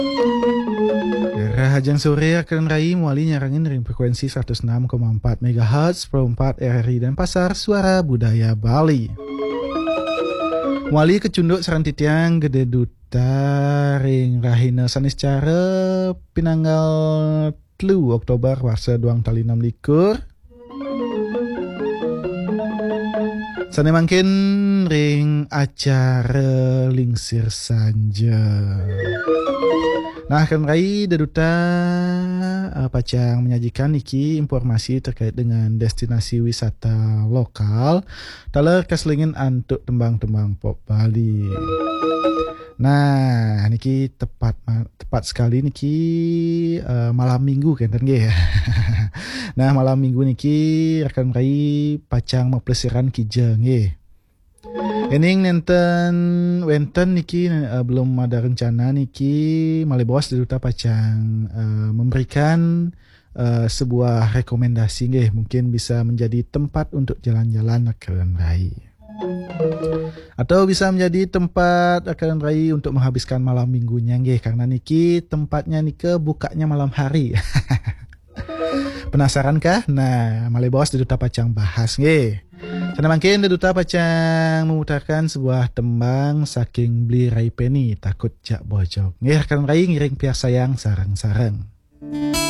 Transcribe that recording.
Daerah Hajang Sore akan Rai muali nyarangin ring frekuensi 106,4 MHz Pro 4 RRI dan Pasar Suara Budaya Bali. Muali kecunduk serantitiang gede duta ring rahina saniscara pinanggal 3 Oktober warsa duang tali 6 likur. Sana mangkin ring acara lingsir sanja. Nah, kan Rai Daduta Pacang menyajikan iki informasi terkait dengan destinasi wisata lokal taler kaslingin antuk tembang-tembang pop Bali. Nah, niki tepat sekali niki malam minggu kan nggih ya. Nah, malam minggu niki rekan Rai Pacang mapelesiran kija nggih. Ening wenten niki belum ada rencana niki Malibos Duta Pacang memberikan sebuah rekomendasi nggih, mungkin bisa menjadi tempat untuk jalan-jalan Keren Rai. Atau bisa menjadi tempat Keren Rai untuk menghabiskan malam minggunya nggih, karena niki tempatnya niki bukanya malam hari. Penasaran kah? Nah, Malibos Duta Pacang bahas nggih. Karena makin Duta Pacang memutarkan sebuah tembang saking beli Rai Penny takut jak bojok. Nggih kan Rai ngiring piar sayang sarang-sarang.